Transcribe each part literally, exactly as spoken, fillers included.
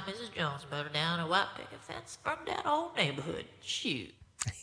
Hi, Missus Jones, burning down a white picket fence, burned down a whole neighborhood. Shoot.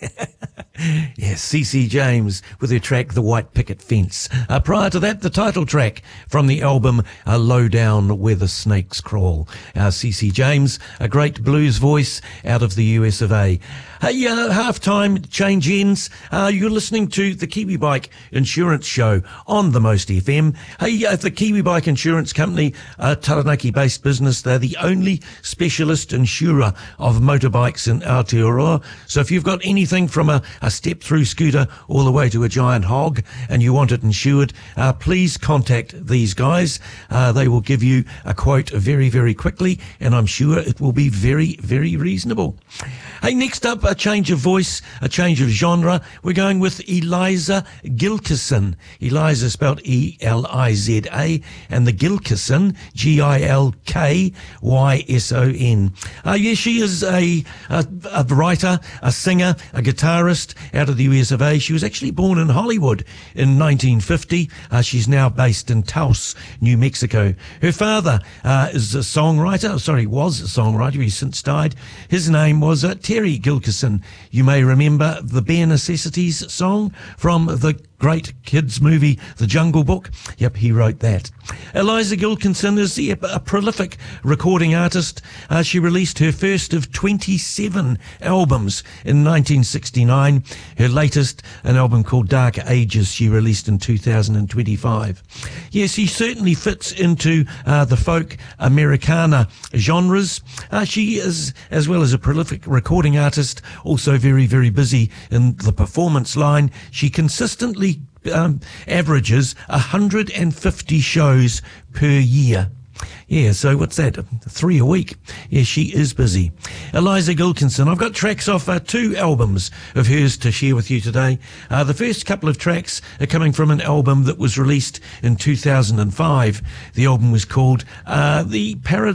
Yes, C C James with her track The White Picket Fence. Uh, prior to that, the title track from the album uh, Low Down Where the Snakes Crawl. Uh, C C James, a great blues voice out of the U S of A. Hey, uh, half-time change ends. Uh, you're listening to the Kiwi Bike Insurance Show on the Most F M. Hey, uh, the Kiwi Bike Insurance Company, a Taranaki-based business. They're the only specialist insurer of motorbikes in Aotearoa. So if you've got anything from a, a step-through scooter all the way to a giant hog and you want it insured, uh, please contact these guys. Uh, they will give you a quote very, very quickly, and I'm sure it will be very, very reasonable. Hey, next up, a change of voice, a change of genre. We're going with Eliza Gilkyson. Eliza spelled E L I Z A, and the Gilkyson, G I L K Y S O N. Uh, yes, she is a, a, a writer, a singer, a guitarist out of the U S of A. She was actually born in Hollywood in nineteen fifty. Uh, she's now based in Taos, New Mexico. Her father uh, is a songwriter, sorry, was a songwriter. He's since died. His name was uh, Terry Gilkyson. You may remember the Bare Necessities song from the great kids movie, The Jungle Book. Yep, he wrote that. Eliza Gilkyson is a, a prolific recording artist. Uh, she released her first of twenty-seven albums in nineteen sixty-nine. Her latest, an album called Dark Ages, she released in two thousand twenty-five. Yes, he certainly fits into uh, the folk Americana genres. Uh, she is, as well as a prolific recording artist, also very, very busy in the performance line. She consistently Um, averages one hundred fifty shows per year. Yeah, so what's that? Three a week. Yeah, she is busy. Eliza Gilkyson. I've got tracks off uh, two albums of hers to share with you today. Uh, the first couple of tracks are coming from an album that was released in two thousand five. The album was called uh, The Paradise